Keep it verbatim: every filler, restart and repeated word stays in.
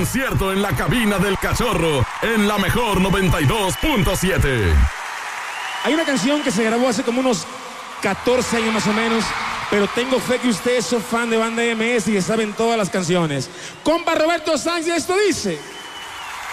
concierto en la cabina del Cachorro, en la mejor noventa y dos punto siete. Hay una canción que se grabó hace como unos catorce años más o menos, pero tengo fe que ustedes son fan de Banda M S y que saben todas las canciones. Compa Roberto Sánchez, esto dice...